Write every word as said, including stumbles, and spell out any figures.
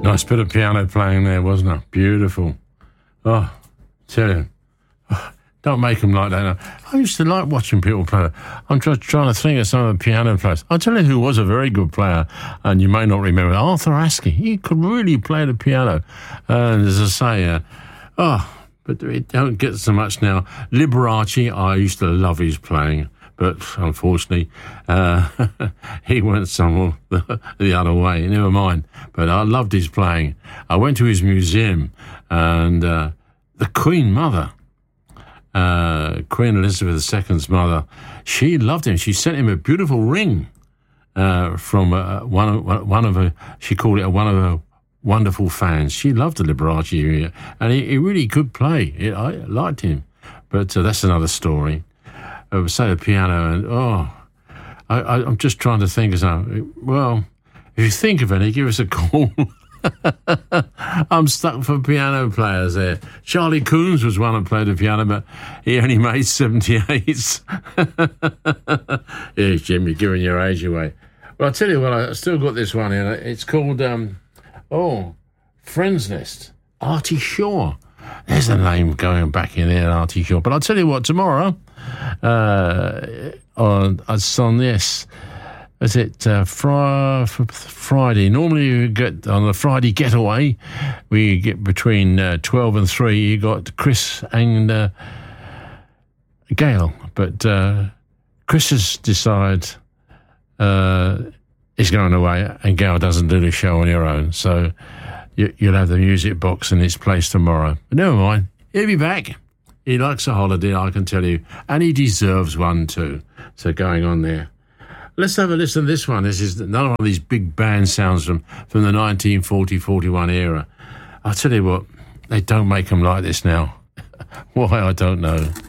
Nice bit of piano playing there, wasn't it? Beautiful. Oh, tell you. Oh, don't make them like that now. I used to like watching people play. I'm just trying to think of some of the piano players. I'll tell you who was a very good player, and you may not remember, Arthur Askey. He could really play the piano. And as I say, uh, oh, but it don't get so much now. Liberace, I used to love his playing, but unfortunately, uh, he went somewhere the, the other way. Never mind. But I loved his playing. I went to his museum, and uh, the Queen Mother, uh, Queen Elizabeth the Second's mother, she loved him. She sent him a beautiful ring uh, from uh, one of one of her. She called it a, one of her wonderful fans. She loved the Liberace, and he, he really could play. It, I liked him, but uh, that's another story. I would say the piano, and oh, I, I, I'm just trying to think of something. Well, if you think of any, give us a call. I'm stuck for piano players there. Charlie Coons was one that played the piano, but he only made seventy-eights. Yeah, Jim, you're giving your age away. Well, I'll tell you what, I still got this one here. It's called, um, oh, Friend's Nest, Artie Shaw. There's a name going back in there, Artie Shaw. But I'll tell you what, tomorrow, uh, on, it's on this, is it uh, fr- Friday? Normally you get on the Friday getaway, we get between uh, twelve and three, you got Chris and uh, Gail. But uh, Chris has decided uh, he's going away, and Gail doesn't do the show on her own. So you, you'll have the music box in its place tomorrow. But never mind, he'll be back. He likes a holiday, I can tell you, and he deserves one too. So going on there. Let's have a listen to this one. This is another one of these big band sounds from, from the nineteen forty forty-one era. I'll tell you what, they don't make them like this now. Why, I don't know.